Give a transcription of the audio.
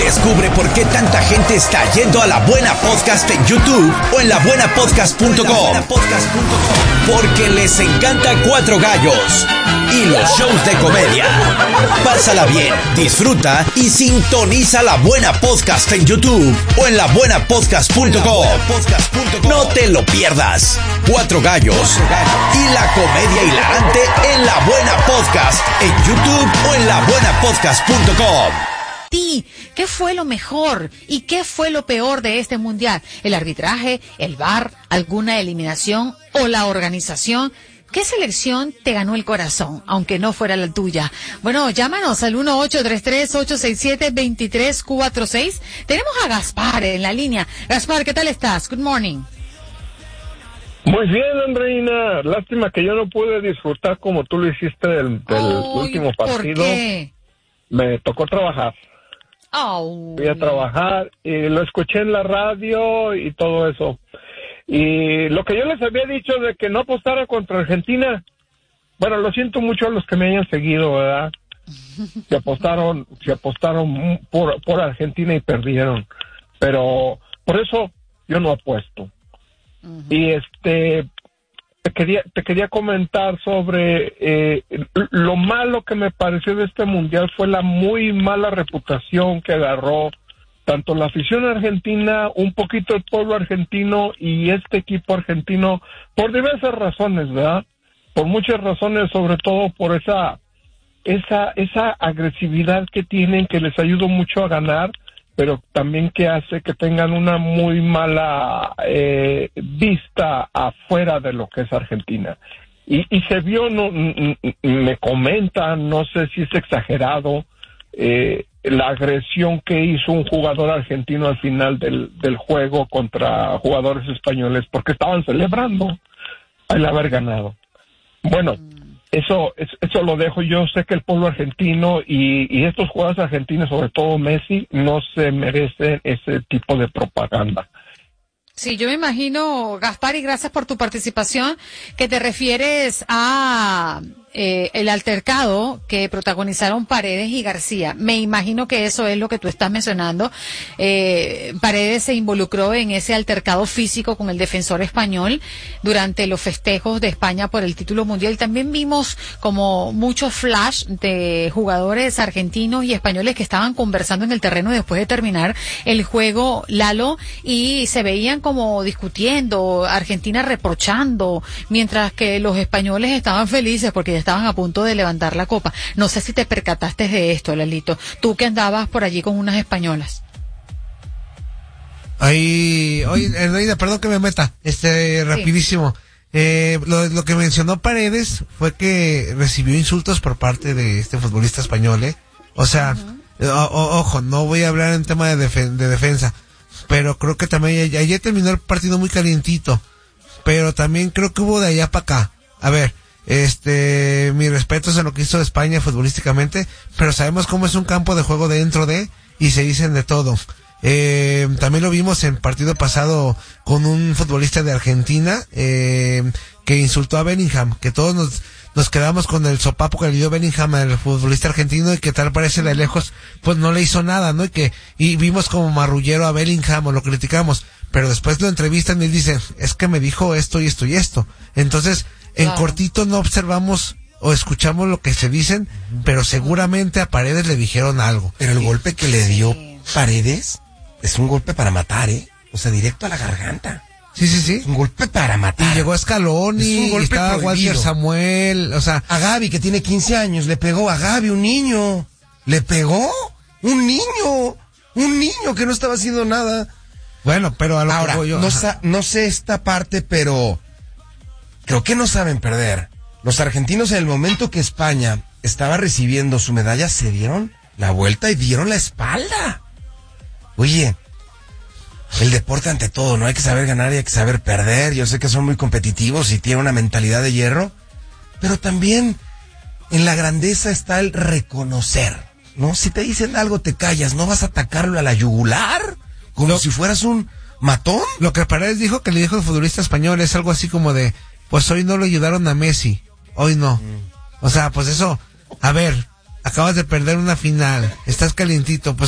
Descubre por qué tanta gente está yendo a La Buena Podcast en YouTube o en labuenapodcast.com. Porque les encanta Cuatro Gallos y los shows de comedia. Pásala bien, disfruta y sintoniza La Buena Podcast en YouTube o en labuenapodcast.com. No te lo pierdas. Cuatro Gallos y la comedia hilarante en La Buena Podcast en YouTube o en labuenapodcast.com. ¿Qué fue lo mejor y qué fue lo peor de este mundial? ¿El arbitraje, el VAR, alguna eliminación o la organización? ¿Qué selección te ganó el corazón, aunque no fuera la tuya? Bueno, llámanos al 1-833-867-2346. Tenemos a Gaspar en la línea. Gaspar, ¿qué tal estás? Good morning. Muy bien, Andreina. Lástima que yo no pude disfrutar como tú lo hiciste del último partido. ¿Por qué? Me tocó trabajar. Fui a trabajar y lo escuché en la radio y todo eso. Y lo que yo les había dicho de que no apostara contra Argentina, bueno, lo siento mucho a los que me hayan seguido, ¿verdad? Se apostaron por Argentina y perdieron. Pero por eso yo no apuesto. Y te quería comentar sobre lo malo que me pareció de este mundial fue la muy mala reputación que agarró tanto la afición argentina, un poquito el pueblo argentino y este equipo argentino por diversas razones, ¿verdad? Por muchas razones, sobre todo por esa agresividad que tienen, que les ayudó mucho a ganar, pero también que hace que tengan una muy mala vista afuera de lo que es Argentina. Y se vio, me comentan, no sé si es exagerado, la agresión que hizo un jugador argentino al final del juego contra jugadores españoles, porque estaban celebrando el haber ganado. Bueno, eso lo dejo. Yo sé que el pueblo argentino y estos jugadores argentinos, sobre todo Messi, no se merecen ese tipo de propaganda. Sí, yo me imagino, Gaspar, y gracias por tu participación, que te refieres a el altercado que protagonizaron Paredes y García. Me imagino que eso es lo que tú estás mencionando. Paredes se involucró en ese altercado físico con el defensor español durante los festejos de España por el título mundial. También vimos como muchos flash de jugadores argentinos y españoles que estaban conversando en el terreno después de terminar el juego, Lalo, y se veían como discutiendo, Argentina reprochando, mientras que los españoles estaban felices porque ya estaban a punto de levantar la copa. No sé si te percataste de esto, Lalito, tú que andabas por allí con unas españolas. Oye, Reina, perdón que me meta, rapidísimo. Lo que mencionó Paredes fue que recibió insultos por parte de este futbolista español, O sea, ojo, no voy a hablar en tema de defensa, pero creo que también ayer terminó el partido muy calientito, pero también creo que hubo de allá para acá. A ver, mi respeto es a lo que hizo España futbolísticamente, pero sabemos cómo es un campo de juego dentro de, y se dicen de todo. También lo vimos en partido pasado con un futbolista de Argentina, que insultó a Bellingham, que todos nos quedamos con el sopapo que le dio Bellingham al futbolista argentino y que tal parece de lejos, pues no le hizo nada, ¿no? Y vimos como marrullero a Bellingham o lo criticamos, pero después lo entrevistan y él dice, es que me dijo esto y esto y esto. Entonces, en cortito no observamos o escuchamos lo que se dicen, pero seguramente a Paredes le dijeron algo. Pero el golpe que le dio Paredes es un golpe para matar, o sea, directo a la garganta. Sí. Es un golpe para matar. Y llegó a Scaloni, y estaba prohibido. Walter Samuel, o sea... A Gavi, que tiene 15 años, le pegó a Gavi, un niño. ¿Le pegó? Un niño que no estaba haciendo nada. Bueno, pero a lo ahora, que voy yo... no sé esta parte, pero creo que no saben perder. Los argentinos, en el momento que España estaba recibiendo su medalla, se dieron la vuelta y dieron la espalda. Oye, el deporte ante todo, no hay que saber ganar y hay que saber perder. Yo sé que son muy competitivos y tienen una mentalidad de hierro, pero también en la grandeza está el reconocer, ¿no? Si te dicen algo, te callas, no vas a atacarlo a la yugular como si fueras un matón. Lo que Paredes dijo, que le dijo el futbolista español, es algo así como de, pues hoy no lo ayudaron a Messi, hoy no. O sea, pues eso, a ver, acabas de perder una final, estás calientito, pues